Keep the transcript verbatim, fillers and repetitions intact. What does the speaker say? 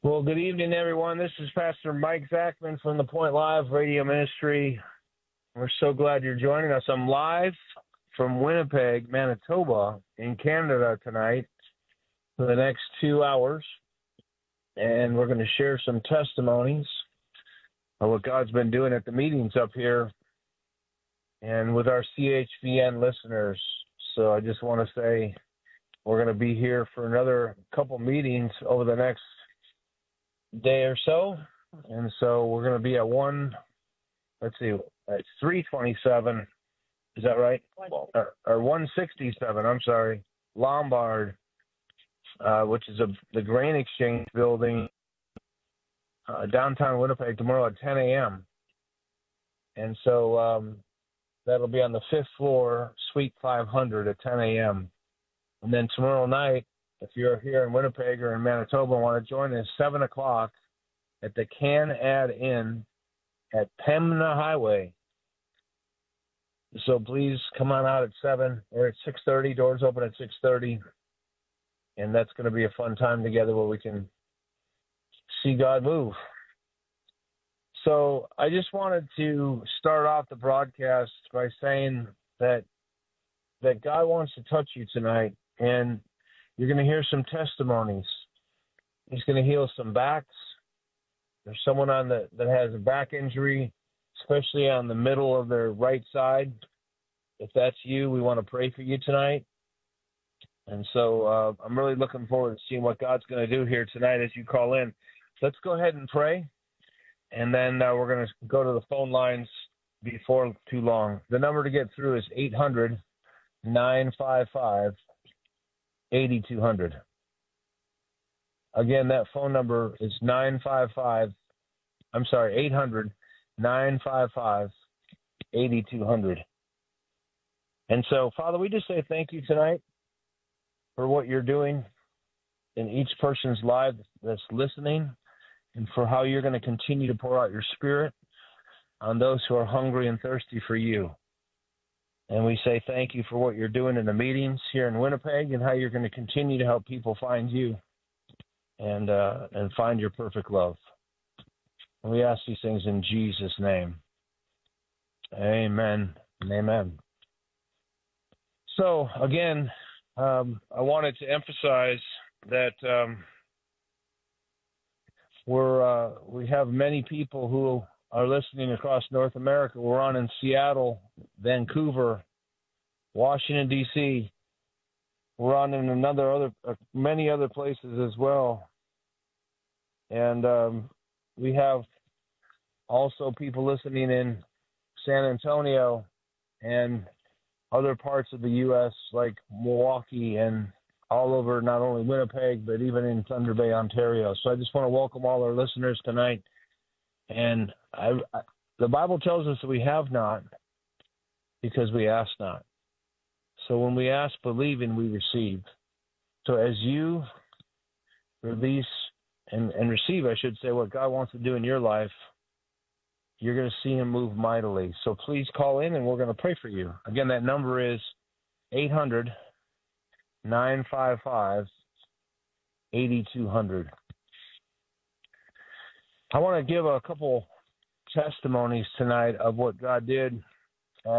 Well, good evening, everyone. This is Pastor Mike Zachman from the Point Live Radio Ministry. We're so glad you're joining us. I'm live from Winnipeg, Manitoba, in Canada tonight for the next two hours, and we're going to share some testimonies of what God's been doing at the meetings up here and with our C H V N listeners. So I just want to say we're going to be here for another couple meetings over the next day or so, and so we're going to be at one, let's see, at three twenty-seven, is that right? Or, or one sixty-seven, I'm sorry, Lombard, uh, which is a, the Grain Exchange building, uh, downtown Winnipeg, tomorrow at ten a.m. And so um, that'll be on the fifth floor, Suite five hundred at ten a.m. And then tomorrow night, if you're here in Winnipeg or in Manitoba and want to join us, seven o'clock at the Can Ad Inn at Pembina Highway. So please come on out at seven or at six thirty. Doors open at six thirty. And that's going to be a fun time together where we can see God move. So I just wanted to start off the broadcast by saying that that God wants to touch you tonight, and you're going to hear some testimonies. He's going to heal some backs. There's someone on the that has a back injury, especially on the middle of their right side. If that's you, we want to pray for you tonight. And so uh, I'm really looking forward to seeing what God's going to do here tonight as you call in. Let's go ahead and pray, and then uh, we're going to go to the phone lines before too long. The number to get through is eight hundred, nine five five, eight two zero zero. Again, that phone number is nine five five, I'm sorry, eight hundred, nine five five, eight two zero zero. And so, Father, we just say thank you tonight for what you're doing in each person's life that's listening, and for how you're going to continue to pour out your Spirit on those who are hungry and thirsty for you. And we say thank you for what you're doing in the meetings here in Winnipeg, and how you're going to continue to help people find you and uh, and find your perfect love. And we ask these things in Jesus' name. Amen and amen. So, again, um, I wanted to emphasize that um, we're uh, we have many people who are listening across North America. We're on in Seattle, Vancouver, Washington, D C We're on in another other uh, many other places as well. And um, we have also people listening in San Antonio and other parts of the U S like Milwaukee and all over, not only Winnipeg, but even in Thunder Bay, Ontario. So I just want to welcome all our listeners tonight. And I, I, the Bible tells us that we have not because we ask not. So when we ask, believing, we receive. So as you release and, and receive, I should say, what God wants to do in your life, you're going to see him move mightily. So please call in, and we're going to pray for you. Again, that number is eight hundred, nine five five, eight two zero zero. I want to give a couple testimonies tonight of what God did